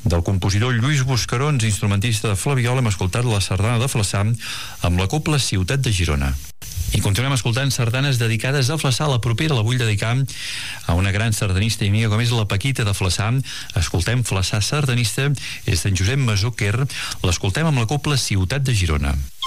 Del compositor Lluís Buscarons, instrumentista de Flaviola, hem escoltat la sardana de Flaçà amb la cobla Ciutat de Girona. I continuem escoltant sardanes dedicades a Flaçà. La propera la vull dedicar a una gran sardanista i amiga com és la Paquita de Flaçà. Escoltem Flaçà sardanista, és d'en Josep Masó Quer. L'escoltem amb la cobla Ciutat de Girona.